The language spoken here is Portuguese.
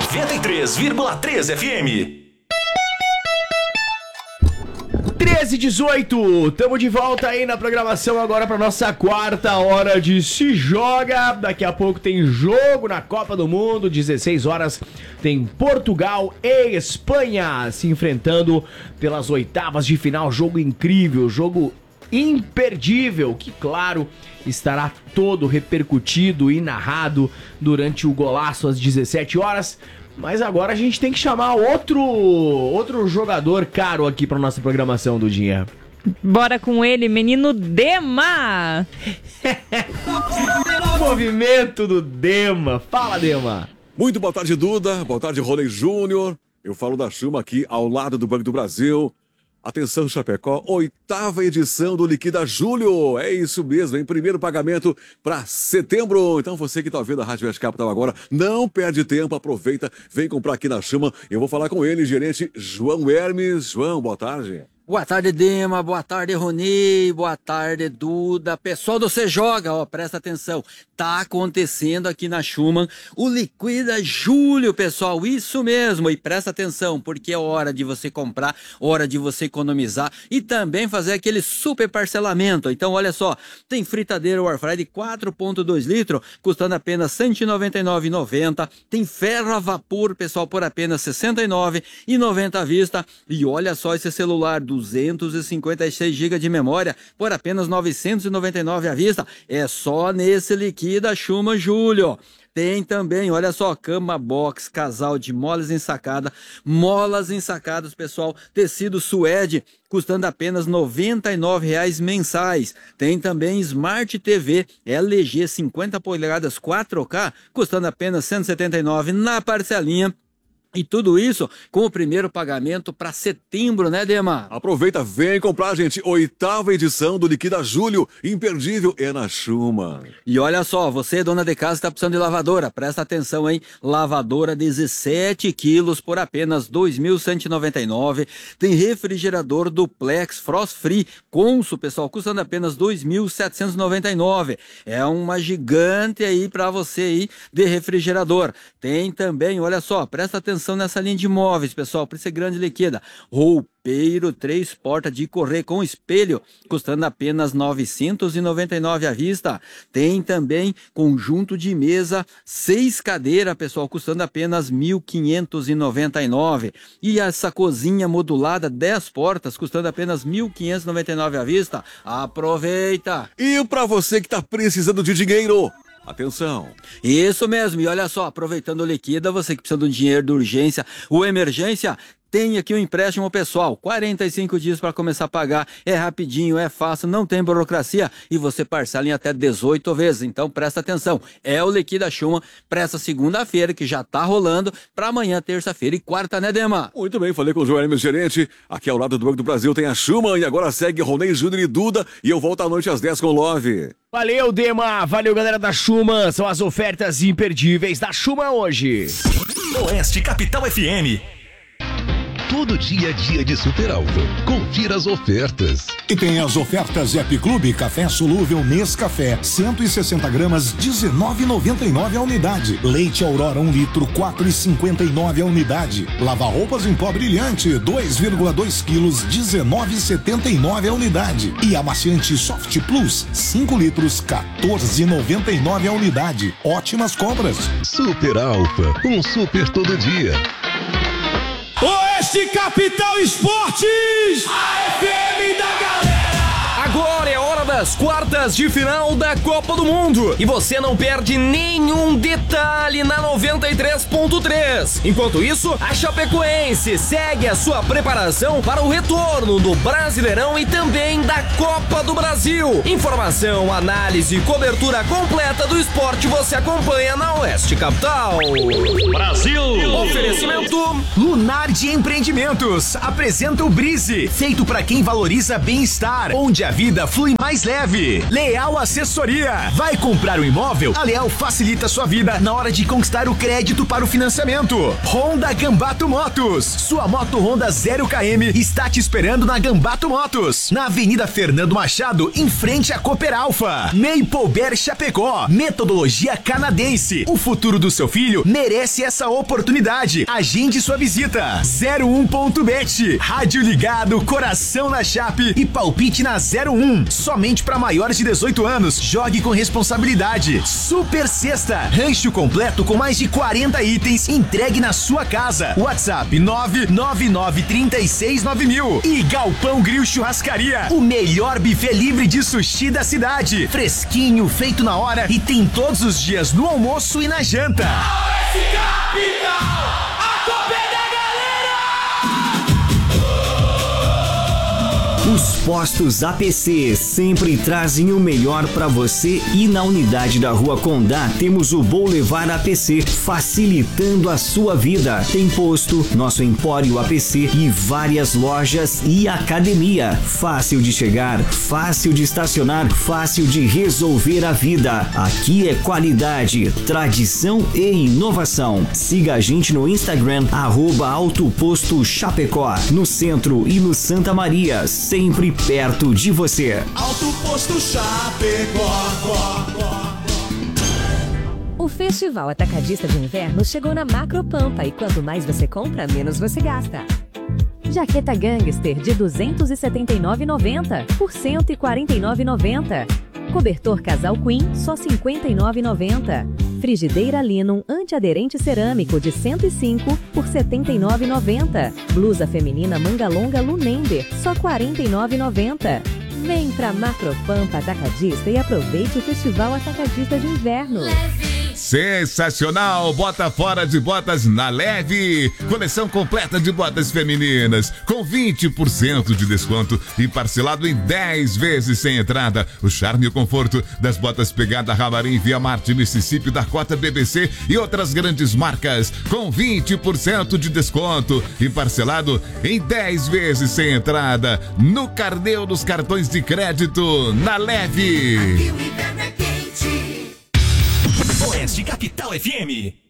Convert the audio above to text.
93,3 FM. 13h18, tamo de volta aí na programação agora pra nossa quarta hora de Se Joga. Daqui a pouco tem jogo na Copa do Mundo, 16 horas tem Portugal e Espanha se enfrentando pelas oitavas de final. Jogo incrível, jogo imperdível, que claro, estará todo repercutido e narrado durante o golaço às 17 horas. Mas agora a gente tem que chamar outro jogador caro aqui pra nossa programação do dia. Bora com ele, menino Dema! Movimento do Dema. Fala, Dema. Muito boa tarde, Duda. Boa tarde, Rony Júnior. Eu falo da Chuma aqui ao lado do Banco do Brasil. Atenção, Chapecó, 8ª edição do Liquida Julho. É isso mesmo, em primeiro pagamento para setembro. Então você que está ouvindo a Rádio West Capital agora, não perde tempo, aproveita, vem comprar aqui na Chama. Eu vou falar com ele, gerente João Hermes. João, boa tarde. Boa tarde, Dema. Boa tarde, Rony. Boa tarde, Duda. Pessoal do Cê Joga, ó, presta atenção. Tá acontecendo aqui na Schumann o Liquida Julho, pessoal. Isso mesmo. E presta atenção, porque é hora de você comprar, hora de você economizar e também fazer aquele super parcelamento. Então, olha só, tem fritadeira Airfryer de 4,2 litros, custando apenas R$ 199,90. Tem ferro a vapor, pessoal, por apenas R$ 69,90 à vista. E olha só esse celular, 256 GB de memória por apenas R$ 999 à vista. É só nesse Liquida Schumann Julho. Tem também, olha só, cama box, casal de molas ensacadas, pessoal, tecido suede, custando apenas R$ 99,00 mensais. Tem também Smart TV LG 50 polegadas 4K, custando apenas R$ 179,00 na parcelinha. E tudo isso com o primeiro pagamento para setembro, né, Dema? Aproveita, vem comprar, gente. 8ª edição do Liquida Julho. Imperdível é na Schumann. E olha só, você, dona de casa, está precisando de lavadora. Presta atenção, hein? Lavadora 17 quilos por apenas R$ 2.199. Tem refrigerador duplex Frost Free Consul, pessoal, custando apenas R$ 2.799. É uma gigante aí para você aí de refrigerador. Tem também, olha só, presta atenção nessa linha de móveis, pessoal, para ser grande Liquida. Roupeiro 3 portas de correr com espelho, custando apenas R$ 999 à vista. Tem também conjunto de mesa 6 cadeiras, pessoal, custando apenas R$ 1.599. E essa cozinha modulada 10 portas, custando apenas R$ 1.599 à vista. Aproveita! E para você que está precisando de dinheiro, atenção! Isso mesmo, e olha só, aproveitando o Liquida, você que precisa de um dinheiro de urgência ou emergência, tem aqui um empréstimo pessoal, 45 dias para começar a pagar, é rapidinho, é fácil, não tem burocracia e você parcela em até 18 vezes, então presta atenção, é o Liquida Schumann para essa segunda-feira que já tá rolando, para amanhã, terça-feira e quarta, né, Dema? Muito bem, falei com o João Hermes, gerente, aqui ao lado do Banco do Brasil tem a Schumann e agora segue Rony Júnior e Duda e eu volto à noite às 10 com o Love. Valeu, Dema. Valeu, galera da Schumann. São as ofertas imperdíveis da Schumann hoje. Oeste Capital FM. Todo dia é dia de Super Alfa. Confira as ofertas. E tem as ofertas App Clube Café Solúvel Nescafé, 160 gramas, R$19,99 a unidade. Leite Aurora 1 litro, R$4,59 a unidade. Lava-roupas em pó brilhante, 2,2 quilos, R$19,79 a unidade. E amaciante Soft Plus, 5 litros, R$14,99 a unidade. Ótimas compras. Super Alfa, um super todo dia. Oeste Capital Esportes, a FM da galera. Agora é hora das quartas de final da Copa do Mundo e você não perde nenhum detalhe na 93.3. Enquanto isso, a Chapecoense segue a sua preparação para o retorno do Brasileirão e também da Copa do Brasil. Informação, análise e cobertura completa do esporte você acompanha na Oeste Capital. Brasil! Oferecimento Lunar de Empreendimentos apresenta o Brise, feito para quem valoriza bem-estar, onde a vida flui mais leve. Leal Assessoria. Vai comprar um imóvel? A Leal facilita sua vida na hora de conquistar o crédito para o financiamento. Honda Gambato Motos. Sua moto Honda 0 km está te esperando na Gambato Motos. Na Avenida Fernando Machado, em frente à Cooper Alfa. Maple Bear Chapecó. Metodologia canadense. O futuro do seu filho merece essa oportunidade. Agende sua visita. 01.bet. Rádio ligado, coração na chape e palpite na 01. Somente para maiores de 18 anos. Jogue com responsabilidade. Super Sexta. Rancho completo com mais de 40 itens entregue na sua casa. WhatsApp 999369000. E Galpão Grill Churrascaria. O melhor buffet livre de sushi da cidade. Fresquinho, feito na hora e tem todos os dias no almoço e na janta. Oeste Capital, a top é da galera! Os postos APC sempre trazem o melhor para você e na unidade da Rua Condá temos o Boulevard APC, facilitando a sua vida. Tem posto, nosso Empório APC e várias lojas e academia. Fácil de chegar, fácil de estacionar, fácil de resolver a vida. Aqui é qualidade, tradição e inovação. Siga a gente no Instagram, @Autoposto Chapecó, no centro e no Santa Maria, sempre perto de você. Alto Posto Chapecó. O Festival Atacadista de Inverno chegou na Macropampa e quanto mais você compra, menos você gasta. Jaqueta Gangster de R$ 279,90 por R$ 149,90. Cobertor Casal Queen só R$ 59,90. Frigideira Linum antiaderente cerâmico de 105 por R$ 79,90. Blusa feminina manga longa Lunender só R$ 49,90. Vem pra Macropampa Atacadista e aproveite o Festival Atacadista de Inverno. Sensacional! Bota fora de botas na Leve. Coleção completa de botas femininas com 20% de desconto e parcelado em 10 vezes sem entrada. O charme e o conforto das botas Pegada Ramarim, Via Marte, Mississippi, Dakota, BBC e outras grandes marcas com 20% de desconto e parcelado em 10 vezes sem entrada no carnê dos cartões de crédito na Leve. Oeste Capital FM.